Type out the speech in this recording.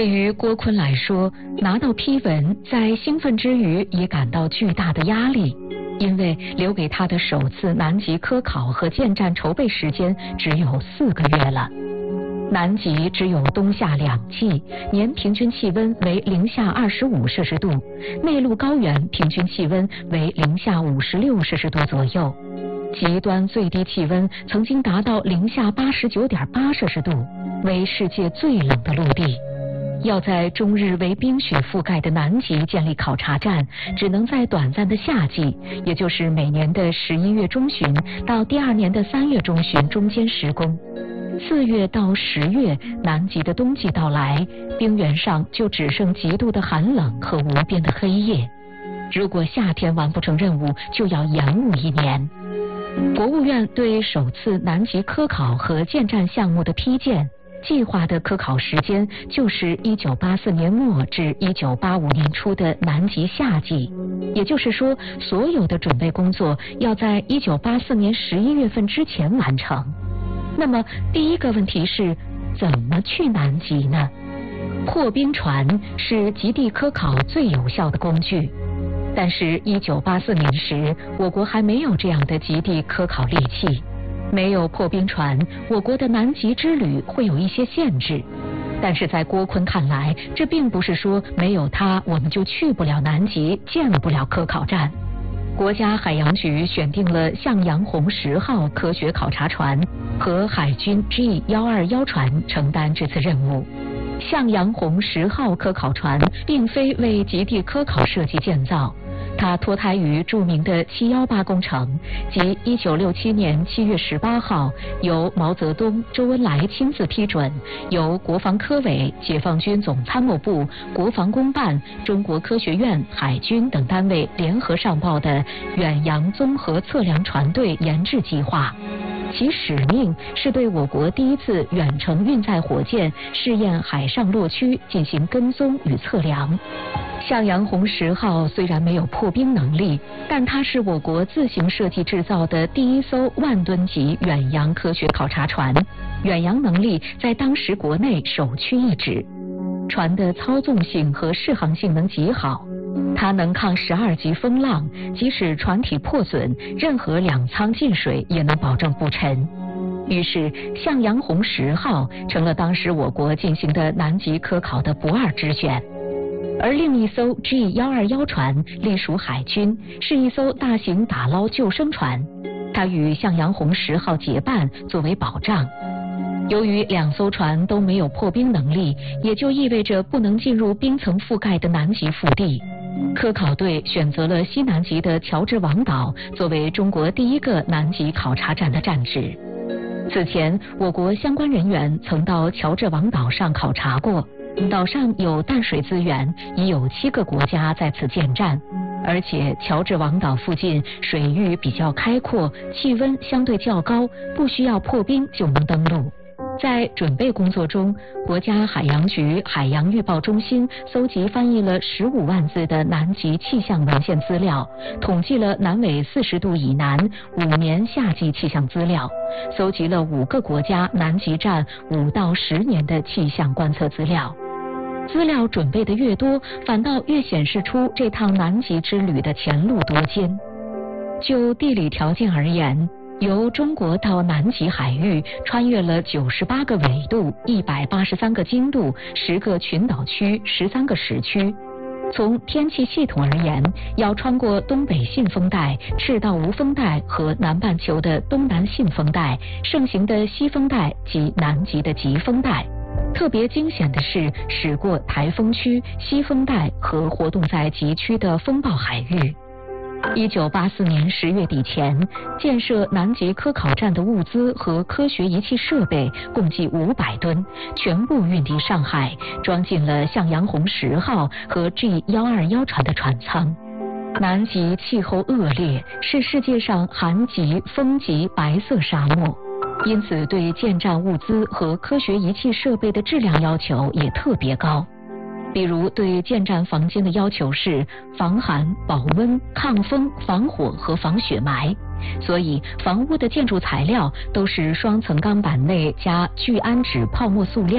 对于郭坤来说，拿到批文，在兴奋之余也感到巨大的压力，因为留给他的首次南极科考和建站筹备时间只有4个月了。南极只有冬夏2季，年平均气温为零下25摄氏度，内陆高原平均气温为零下56摄氏度左右，极端最低气温曾经达到零下89.8摄氏度，为世界最冷的陆地。要在终日为冰雪覆盖的南极建立考察站，只能在短暂的夏季，也就是每年的11月中旬到第2年的3月中旬中间施工。4月到10月，南极的冬季到来，冰原上就只剩极度的寒冷和无边的黑夜。如果夏天完不成任务，就要延误1年。国务院对首次南极科考和建站项目的批建，计划的科考时间就是1984年末至1985年初的南极夏季，也就是说，所有的准备工作要在1984年11月份之前完成。那么第一个问题是，怎么去南极呢？破冰船是极地科考最有效的工具，但是1984年时，我国还没有这样的极地科考利器，没有破冰船，我国的南极之旅会有一些限制。但是在郭坤看来，这并不是说没有它我们就去不了南极，建不了科考站。国家海洋局选定了向阳红10号科学考察船和海军 G121 船承担这次任务。向阳红10号科考船并非为极地科考设计建造，它脱胎于著名的718工程，即1967年7月18号由毛泽东、周恩来亲自批准，由国防科委、解放军总参谋部、国防工办、中国科学院、海军等单位联合上报的远洋综合测量船队研制计划。其使命是对我国第一次远程运载火箭试验海上落区进行跟踪与测量。向阳红10号虽然没有破冰能力，但它是我国自行设计制造的第一艘万吨级远洋科学考察船，远洋能力在当时国内首屈一指。船的操纵性和适航性能极好，它能抗12级风浪，即使船体破损，任何2舱进水也能保证不沉。于是向阳红10号成了当时我国进行的南极科考的不二之选。而另一艘 G121 船隶属海军，是一艘大型打捞救生船，它与向阳红10号结伴作为保障。由于2艘船都没有破冰能力，也就意味着不能进入冰层覆盖的南极腹地。科考队选择了西南极的乔治王岛作为中国第一个南极考察站的站址。此前，我国相关人员曾到乔治王岛上考察过，岛上有淡水资源，已有7个国家在此建站，而且乔治王岛附近水域比较开阔，气温相对较高，不需要破冰就能登陆。在准备工作中，国家海洋局海洋预报中心搜集翻译了15万字的南极气象文献资料，统计了南纬40度以南5年夏季气象资料，搜集了5个国家南极站5到10年的气象观测资料。资料准备的越多，反倒越显示出这趟南极之旅的前路多艰。就地理条件而言，由中国到南极海域穿越了98个纬度、183个经度、10个群岛区、13个时区。从天气系统而言，要穿过东北信风带、赤道无风带和南半球的东南信风带、盛行的西风带及南极的极风带。特别惊险的是，驶过台风区、西风带和活动在极区的风暴海域。1984年10月底前，建设南极科考站的物资和科学仪器设备共计500吨，全部运抵上海，装进了向阳红10号和 G121 船的船舱。南极气候恶劣，是世界上寒极、风极白色沙漠，因此对建站物资和科学仪器设备的质量要求也特别高。比如对建站房间的要求是防寒、保温、抗风、防火和防雪霾，所以房屋的建筑材料都是双层钢板内加聚氨酯泡沫塑料。